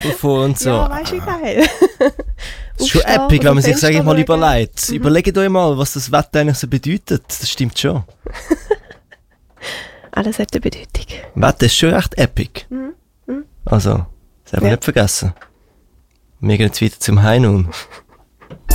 davon und so. Ja, weißt du, wie geil. Das ist schon epic, wenn man sich, sage ich mal, überlegt. Überlegt euch mal, was das Wetter eigentlich so bedeutet. Das stimmt schon. Alles hat eine Bedeutung. Wetter ist schon echt epic. Also, das haben wir nicht vergessen. Wir gehen jetzt wieder zum High Noon.